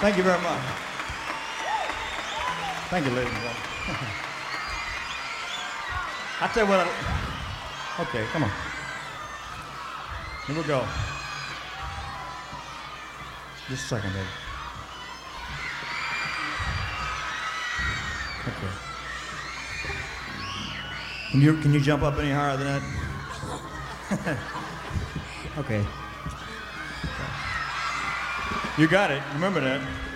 Thank you very much. Thank you, ladies and gentlemen. I'll tell you what. Okay, come on. Here we go. Just a second, baby. Okay. Can you jump up any higher than that? Okay. You got it. Remember that.